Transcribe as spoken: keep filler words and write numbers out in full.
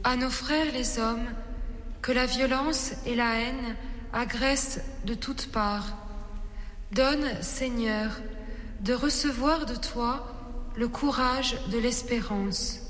À nos frères les hommes, que la violence et la haine agressent de toutes parts. Donne, Seigneur, de recevoir de toi le courage de l'espérance.